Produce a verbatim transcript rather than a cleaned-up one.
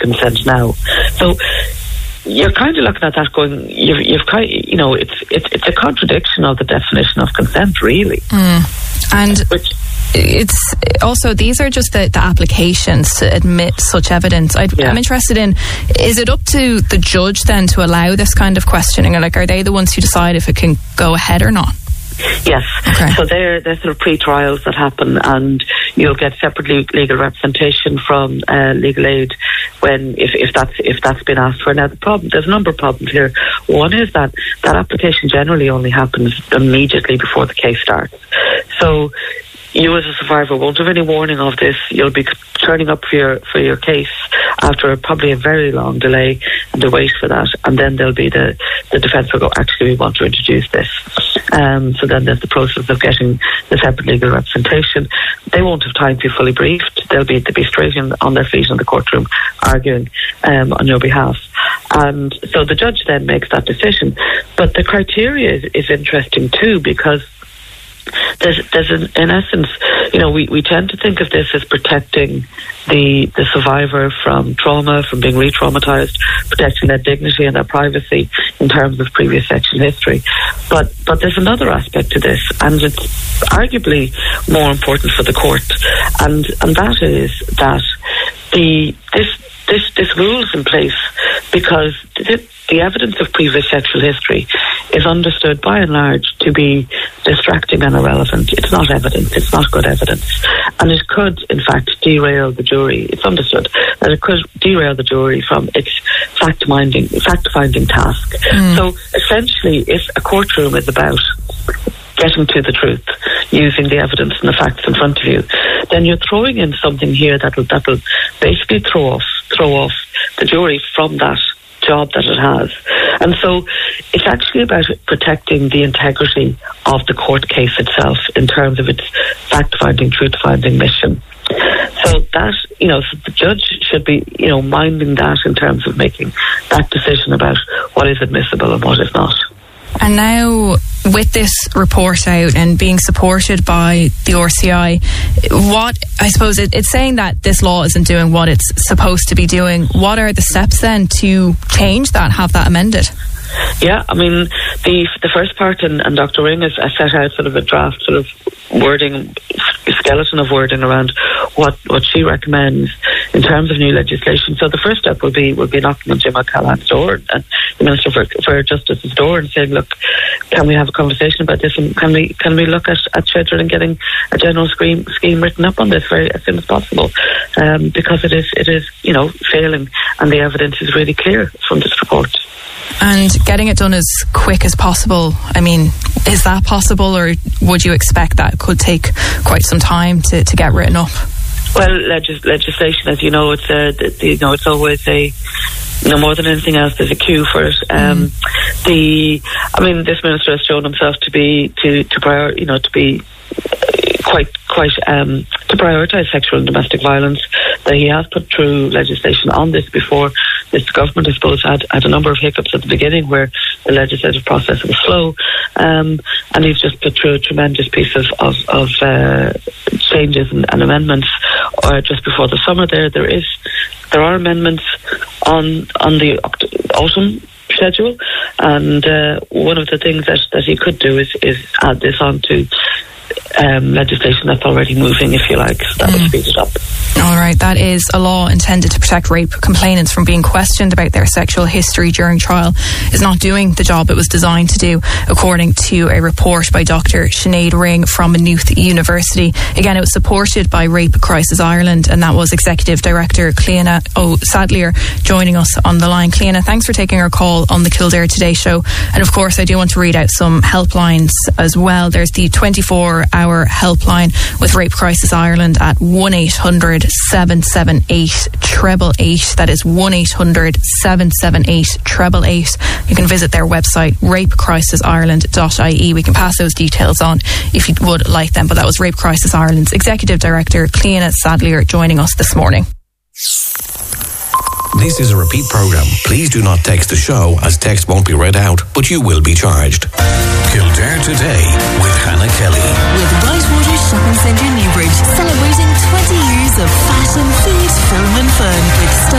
consent now. So you're kind of looking at that going, you've, you've kind of, you know, it's, it's it's a contradiction of the definition of consent, really. Mm. And Which, it's also, these are just the, the applications to admit such evidence. I'd, yeah. I'm interested in, is it up to the judge then to allow this kind of questioning? Or like, are they the ones who decide if it can go ahead or not? Yes. Okay. So there, there's sort of pre-trials that happen, and you'll get separate legal representation from uh, legal aid when if, if that's if that's been asked for. Now, the problem, there's a number of problems here. One is that that application generally only happens immediately before the case starts. So you as a survivor won't have any warning of this. You'll be turning up for your for your case after probably a very long delay, and they'll wait for that, and then there'll be the the defence will go, actually we want to introduce this. Um, so then there's the process of getting the separate legal representation. They won't have time to be fully briefed. They'll be to be straight in, on their feet in the courtroom arguing um, on your behalf. And so the judge then makes that decision. But the criteria is, is interesting too, because There's, there's an, in essence, you know, we, we tend to think of this as protecting the the survivor from trauma, from being re-traumatized, protecting their dignity and their privacy in terms of previous sexual history. But but there's another aspect to this, and it's arguably more important for the court, and and that is that the this this this rule is in place because the, the evidence of previous sexual history is understood by and large to be distracting and irrelevant. It's not evidence, it's not good evidence. And it could, in fact, derail the jury. It's understood that it could derail the jury from its fact-finding, fact-finding task. Mm. So essentially, if a courtroom is about getting to the truth, using the evidence and the facts in front of you, then you're throwing in something here that will that will basically throw off throw off the jury from that job that it has. And so it's actually about protecting the integrity of the court case itself in terms of its fact-finding, truth-finding mission. So that, you know, so the judge should be, you know, minding that in terms of making that decision about what is admissible and what is not. And now, with this report out and being supported by the R C I, what, I suppose it, it's saying that this law isn't doing what it's supposed to be doing. What are the steps then to change that, have that amended? Yeah, I mean, the the first part, and, and Doctor Ring has, has set out sort of a draft sort of wording, skeleton of wording around what, what she recommends in terms of new legislation. So the first step would be would be knocking on Jim O'Callaghan's door and the Minister for, for Justice's door and saying, look, can we have a conversation about this, and can we can we look at, at scheduling, getting a general scheme scheme written up on this very as soon as possible, um, because it is it is you know failing, and the evidence is really clear from this report. And getting it done as quick as possible, I mean, is that possible, or would you expect that could take quite some time to, to get written up? Well, legis- legislation, as you know, it's a, you know, it's always a, you know, more than anything else, there's a queue for it. Um, mm. The, I mean, this minister has shown himself to be to to prior, you know, to be quite quite um, to prioritise sexual and domestic violence. That he has put through legislation on this before. This government, I suppose, had, had a number of hiccups at the beginning where the legislative process was slow, um, and he's just put through a tremendous piece of of, of uh, changes and, and amendments. Uh, just before the summer, there there is there are amendments on on the autumn schedule, and uh, one of the things that, that he could do is, is add this on to um, legislation that's already moving, if you like. So that mm. would speed it up. All right, that is a law intended to protect rape complainants from being questioned about their sexual history during trial. Is not doing the job it was designed to do, according to a report by Doctor Sinead Ring from Maynooth University. Again, it was supported by Rape Crisis Ireland, and that was Executive Director Cliona O'Sadlier joining us on the line. Cliona, thanks for taking our call on the Kildare Today show. And of course, I do want to read out some helplines as well. There's the twenty-four hour helpline with Rape Crisis Ireland at one eight hundred seven seven eight treble eight. That is one eight hundred seven seven eight treble eight. You can visit their website, rape crisis ireland dot I E. We can pass those details on if you would like them. But that was Rape Crisis Ireland's Executive Director Cliona O'Sadlier joining us this morning. This is a repeat programme. Please do not text the show, as text won't be read out, but you will be charged. Kildare Today with Hannah Kelly. With Whitewater Shopping Centre Newbridge, celebrating twenty years of fashion, food, film and fun with